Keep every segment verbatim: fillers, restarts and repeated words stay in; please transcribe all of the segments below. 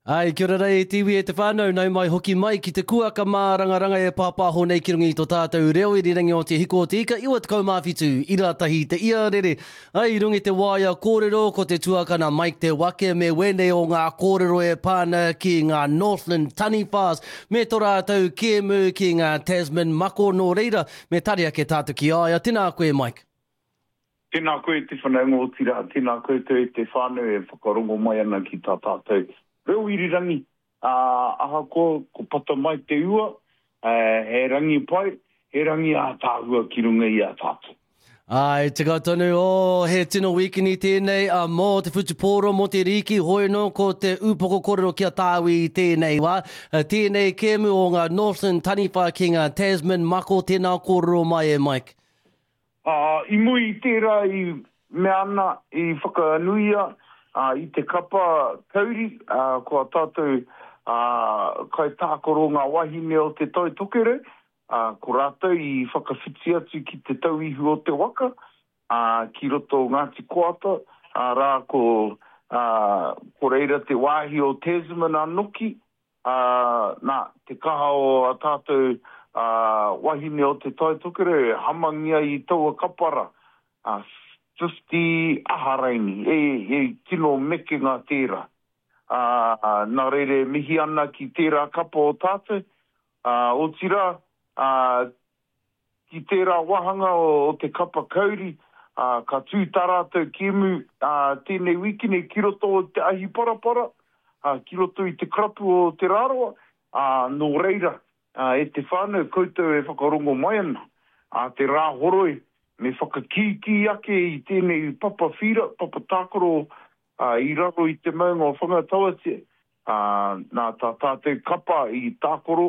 Ai, kia ora rei, tiwi e te whānau, nau mai hoki mai ki te kuaka mā rangaranga e pāpāho nei ki rungi tō tātou reo i rirangi o te hiko o te ika, iwa te kaumāwhitu, i rātahi te ia rere. Ai, rungi te waia kōrero ko te tuakana Mike Te Wake, me wene o ngā kōrero e pāna ki ngā Northland Taniwhas, me tō rātou Kēmu ki ngā Tasman Mako no reira, me taria ke tātou ki aia. Tēnā koe, Mike. Tēnā koe te whanaunga o tira, tēnā koe te, te whānau e whakarongo mai ana ki tā tātou. Reo irirangi, uh, aha ko, ko pata mai te ua, uh, he rangi pai, he rangi a tāhua ki runga i a tātou. Ai, te kautonu, o he tino wikini tēnei, a mō te whutupōro, mō te riki, hoi no, ko te upoko kōrero kia tāwi i tēnei wā. Uh, tēnei Kēmu o ngā Northern Taniwha ki ngā Tasman Mako, tēnā kōrero mai e, Mike. Uh, I mui i tērā i me ana i whakanuia, Uh, I te kapa kauri, uh, ko a tātou uh, kai tākoro ngā wahine o te toi tokere, uh, ko rātou i whakawhiti atu ki te tauihu o te waka, uh, ki roto Ngāti Koata, uh, rā ko, uh, ko reira te wāhi o Tasman anoki, uh, nā, te kaha o a tātou uh, wahine o te toi tokere, hamangia i taua kapara, uh, fifty aharaini, e, e tino meke ngā tērā. Uh, nā reire mihi ana ki tērā kapa o tātou. Uh, o tira, uh, ki tērā wahanga o, o te kapa kauri, uh, ka tū tarātou Kēmu, uh, tēnei wikine ki roto o te ahi parapara, uh, ki roto i te krapu o te raroa, uh, no reira, uh, e te whānau koutou e whakarongo mai ana, uh, te rā horoi, me whakakiki ake i tēnei papa whira, papa tākoro uh, i raro i te maunga o whangatawate. Uh, nā tā tātou kapa i tākoro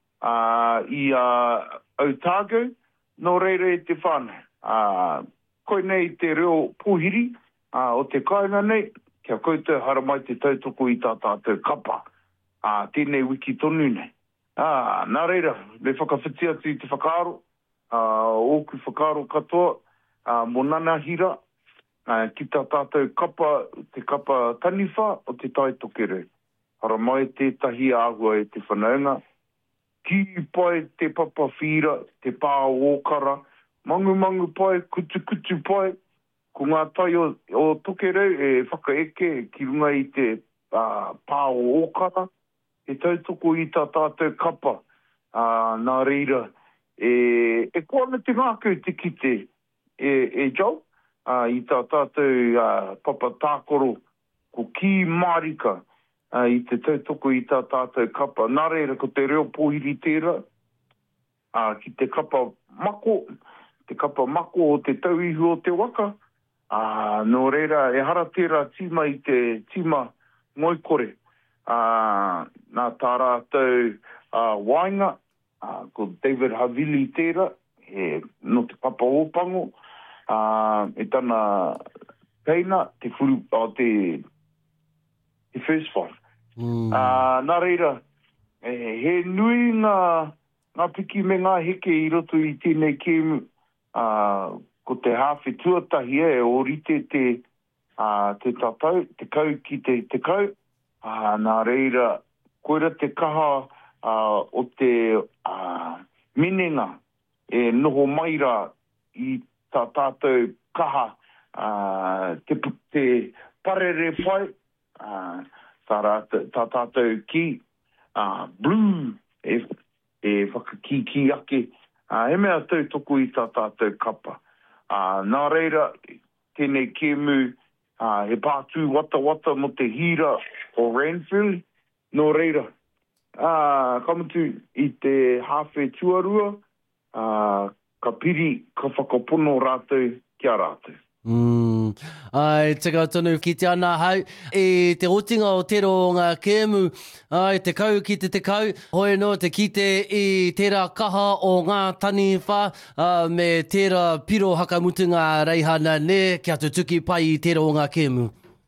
uh, i uh, Otago, no reira e te whānau. Uh, koe nei te reo pōhiri uh, o te kāinga nei, kia koutou hara mai te tautoko i tā tātou kapa. Uh, tēnei wiki tonu nei. Uh, nā reira, me whakawhiti atu i te whakaaro, Uh, oku whakaro katoa, uh, monana hira, uh, ki tā tātou kapa, te kapa taniwha o te tai tokere. Hara mai tētahi āgua e te whanaunga. Ki pai te papa whira, te pā ōkara, mangu mangu pai, kutu kutu pai, ko ngā tai o, o tokere e whakaeke ki runga i te uh, pā ōkara, e tautoko i tā tātou kapa, uh, nā reira, E, e kōna te ngākau te kite e, e jau, uh, i tā tātou uh, papa tākoro ko ki marika uh, i te tautoko i tā tātou kapa. Nā reira ko te reo pōhiri tērā, uh, ki te kapa mako, te kapa mako o te tauihu o te waka, uh, no reira e hara tērā tīma i te tīma ngoikore, uh, nā tā rātou uh, wainga, Uh, ko David Havili tērā, e, no te papa ōpango, uh, e tana peina, te furu, oh, te, te first one. Mm. Uh, nā reira, e, he nui ngā, ngā piki me ngā heke i roto i tēnei Kēmu, uh, ko te hawhi tuatahi e, o rite te, uh, te tatau, te kau ki te, te kau, uh, nā reira, koera te kaha, Uh, o te uh, minenga e noho maira i tā tātou kaha uh, te, te parere whai uh, tā, tā tātou ki uh, blue e, e whakakiki ake uh, he mea tau toko i tā tātou kapa uh, nā reira tēnei Kēmu uh, he pātū wata wata mo te hira o Ranfurly no reira. Ah, uh, kamutu i te hawhe tuarua, uh, ka piri, ka whakapono rātou kia rātou. Mm. Ai, te kautonu ki te ana hau, e te otinga o tero o ngā Kēmu, ai, te kau ki te te kau, hoi no te kite i tērā kaha o ngā taniwha, uh, me tērā piro hakamutu ngā reihana ne, kia tu tuki pai i tero o ngā Kēmu.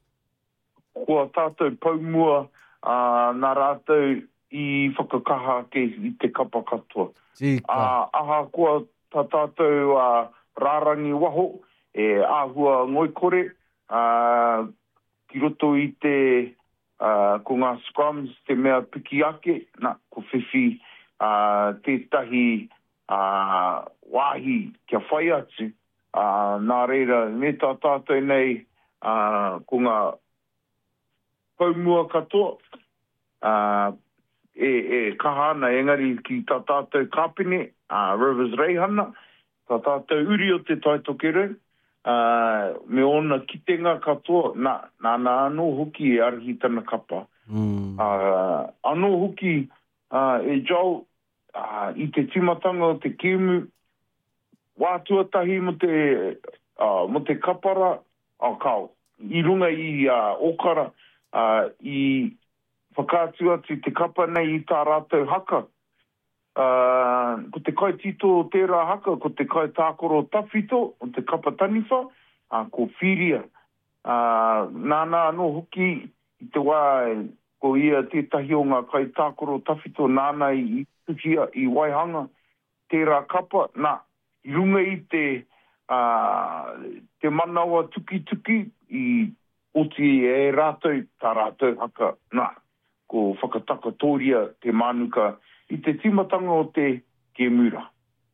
Kua tātou paumua, uh, nā rātou, i whakakaha ke i te kapa katoa. Uh, aha kua tā tātou uh, rārangi waho, e āhua ngoikore, uh, ki roto i te uh, ko ngā scrums te mea piki ake, na, ko whiwhi uh, tētahi uh, wāhi kia whai atu. Uh, nā reira, me tā tātou nei, uh, ko ngā paumua katoa, uh, e, e kahana engari ki tā tātou kāpine, uh, Rivers Reihana, tā tātou uri o te taitokerau, uh, me ona kitenga katoa, nā, nā, nā anō hoki e arihi tana kapa. Mm. Uh, anō hoki uh, e jau uh, i te timatanga o te kēmu, wā tuatahi mo te, uh, mo te kapara, au kau, i runga i uh, okara, uh, i whakātu atu te kapa nei i tā rātou haka. Uh, ko te kai tito o tērā haka, ko te kai tākoro tawhito o te kapa taniwha, uh, ko whiria. Uh, nāna anō hoki i te wā, ko ia tētahi o ngā kai tākoro tawhito, nāna i tukia i Waihanga, tērā kapa, nā, i runga i te, uh, te manawa tuki-tuki i oti e rātou, tā rātou haka, nā, ko whakatakatoria te manuka i te timatanga o te Kemura.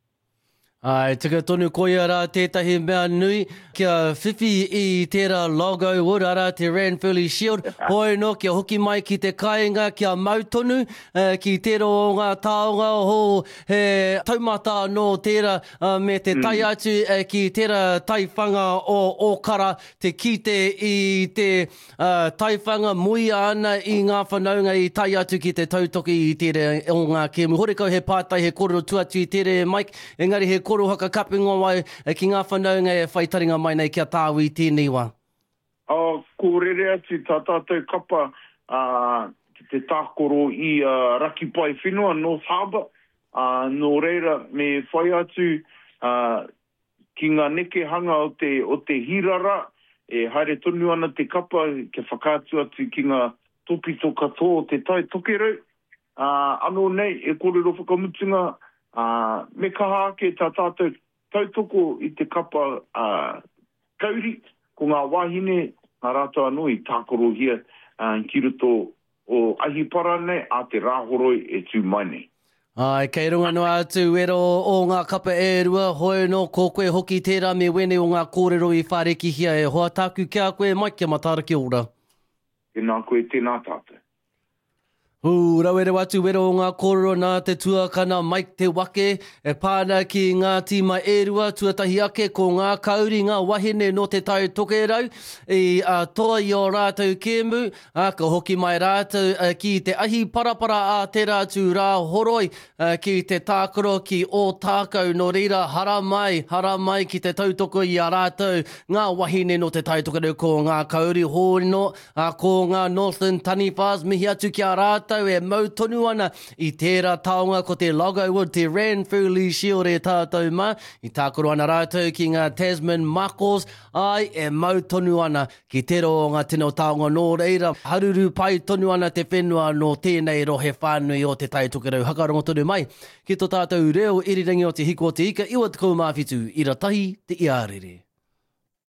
Ai, tika tonu koia rā tētahi mea nui, kia whiwhi i tērā logo urara te Ranfurly Shield, hoi no kia hoki mai ki te kāinga, kia mautonu, uh, ki tēro o ngā taonga ho he taumata no tērā uh, me te tai atu uh, ki tērā taiwhanga o Okara, te kite i te uh, taiwhanga mui ana i ngā whanaunga i tai atu ki te tautoki i tere o ngā kēmu. Hore kau he pātai he kororo tuatu i tere Mike, engari he koro haka kapinga wai ki ngā whanaunga e whaitaringa mai nei kia tāwi tēnei wā. Uh, ko rere atu tā tātou kapa uh, ki te tākoro i uh, Rakipai whenua, North Harbour. Uh, no reira me whai atu uh, ki ngā neke hanga o te, o te hirara, e haere tonu ana te kapa ke whakātu atu ki ngā topito katoa o te tai tokerau. Uh, anō nei, e kōrero whakamutunga, Uh, me kaha ke tā tātou tautoko i te kapa uh, kauri, ko ngā wahine, ngā rātou anō i tākoro hia uh, ki roto o ahipara nei a te rāhoroi e tū mai nei. Ai, kei runga no atu ero o ngā kapa e rua, hoi no ko koe hoki tērā me wene o ngā kōrero i whāreki hia e hoa tāku kia koe, mai kia matara ki ora. Tēnā koe, tēnā tātou. Hu, rauere watu wero o ngā kōrero nā te tuakana Mike Te Wake, e pāna ki ngā tīma e rua, tuatahi ake ko ngā kauri, ngā wahine no te tau tokerau, i a toa i o rātou kēmu, a ka hoki mai rātou a, ki te ahi parapara a te rātu rā horoi, a, ki te tākoro ki o tākau, no reira hara mai, hara mai ki te tautoko i a rātou, ngā wahine no te tau tokerau ko ngā kauri hono, a ko ngā Northern Taniwhas, mihi atu ki a rātou, e mautonu ana i tērā taonga ko te logo o te Ranfurly Shield e tātou mā, i tākoro ana rātou ki ngā Tasman Makos, ai e mautonu ana ki tero o ngā tino taonga nō reira, haruru pai tonu ana te whenua no tēnei rohe whānui o te taitokerau. Hakarongo tonu mai, ki tō tātou reo irirangi o te hiko o te ika, iwa te kaumāwhitu, i ratahi te iarere.